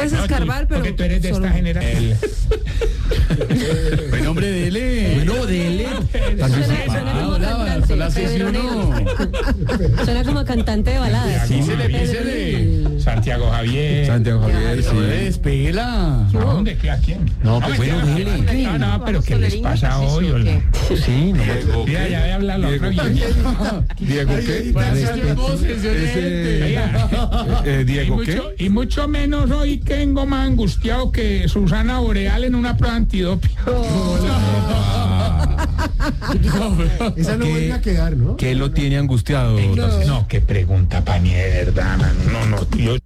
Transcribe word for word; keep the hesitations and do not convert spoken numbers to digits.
puedes escarbar, pero... Porque tú eres de solo- esta generación. Buen hombre, dele. Bueno, dele. Suena, suena como hola, cantante, son las seis y Pedro uno. Negro. Suena como cantante de baladas. Písele, Pedro písele. Negro. Santiago Javier. Santiago Javier, Eso sí. es, pégela. ¿A dónde? ¿Qué? ¿A quién? No, pues mentira, bueno, dele. No, no, pero ¿qué les pasa hoy? Hola. Sí, no. Mira, ya voy a hablar la otra Diego, bien. Diego, ¿qué? Oiga, Eh, y, Diego, ¿qué? mucho, y mucho menos hoy que vengo más angustiado que Susana Boreal en una prueba antidoping. Esa no ¿Qué? vuelve a quedar, ¿no? ¿Qué lo tiene angustiado? No, qué pregunta, pa' ni de verdad, mano. No, no, tío.